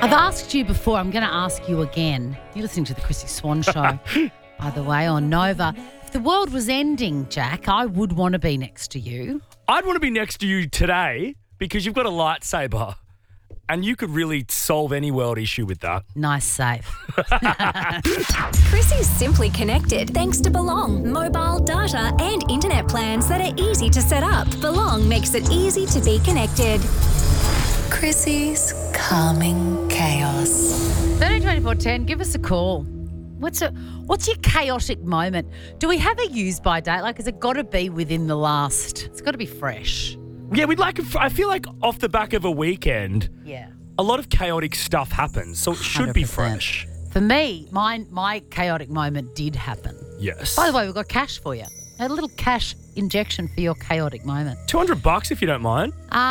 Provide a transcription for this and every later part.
I've asked you before. I'm going to ask you again. You're listening to the Chrissy Swan Show, by the way, on Nova. If the world was ending, Jack, I would want to be next to you. I'd want to be next to you today because you've got a lightsaber and you could really solve any world issue with that. Nice save. Chrissy's Simply Connected thanks to Belong. Mobile, data and internet plans that are easy to set up. Belong makes it easy to be connected. Chrissy's Calming Chaos. 132410, give us a call. What's your chaotic moment? Do we have a use by date? Like, has it got to be within the last? It's got to be fresh. Yeah, I feel like off the back of a weekend, Yeah. a lot of chaotic stuff happens, so it should be 100%. fresh. For me, my chaotic moment did happen. Yes. By the way, we've got cash for you. A little cash injection for your chaotic moment. $200 if you don't mind.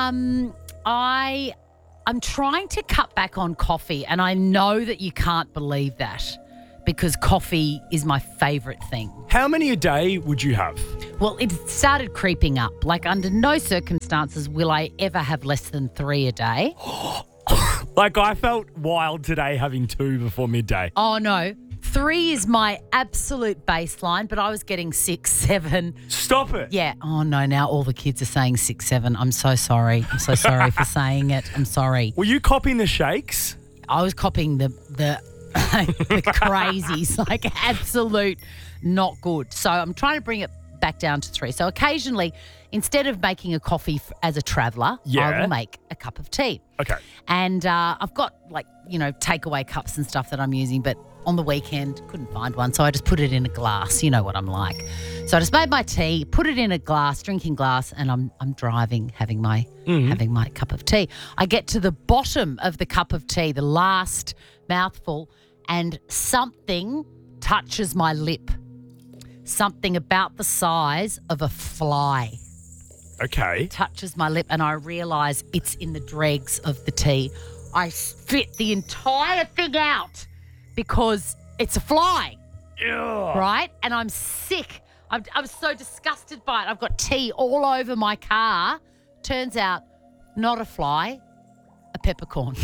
I'm trying to cut back on coffee, and I know that you can't believe that because coffee is my favourite thing. How many a day would you have? Well, it started creeping up. Like, under no circumstances will I ever have less than 3 a day. Like, I felt wild today having 2 before midday. Oh, no. 3 is my absolute baseline, but I was getting 6, 7. Stop it. Yeah. Oh, no. Now all the kids are saying 6, 7. I'm so sorry. I'm so sorry for saying it. I'm sorry. Were you copying the shakes? I was copying the crazies, like absolute not good. So I'm trying to bring it back down to 3. So occasionally, instead of making a coffee as a traveller, I will make a cup of tea. Okay. And I've got takeaway cups and stuff that I'm using, but on the weekend couldn't find one, so I just put it in a glass. You know what I'm like. So I just made my tea, put it in a glass, drinking glass, and I'm driving, having my cup of tea. I get to the bottom of the cup of tea, the last mouthful, and something touches my lip. Something about the size of a fly Okay. touches my lip, and I realise it's in the dregs of the tea. I spit the entire thing out because it's a fly, right? And I'm sick. I'm so disgusted by it. I've got tea all over my car. Turns out, not a fly, a peppercorn.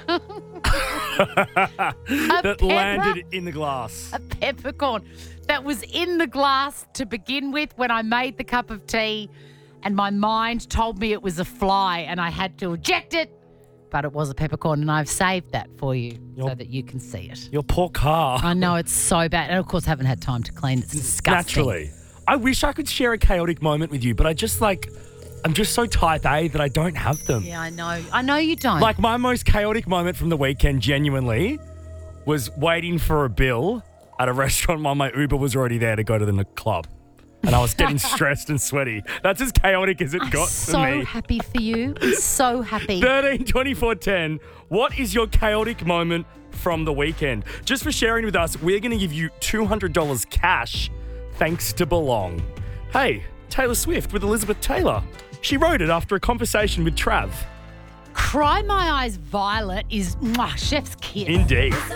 That landed in the glass. A peppercorn that was in the glass to begin with when I made the cup of tea, and my mind told me it was a fly and I had to eject it, but it was a peppercorn, and I've saved that for you so that you can see it. Your poor car. I know, it's so bad. And, of course, haven't had time to clean. It's disgusting. Naturally. I wish I could share a chaotic moment with you, but I'm just so type A that I don't have them. Yeah, I know. I know you don't. Like, my most chaotic moment from the weekend, genuinely, was waiting for a bill at a restaurant while my Uber was already there to go to the club. And I was getting stressed and sweaty. That's as chaotic as it got for me. I'm so happy for you. I'm so happy. 13 24 10. What is your chaotic moment from the weekend? Just for sharing with us, we're going to give you $200 cash thanks to Belong. Hey, Taylor Swift with Elizabeth Taylor. She wrote it after a conversation with Trav. Cry My Eyes Violet is chef's kiss. Indeed.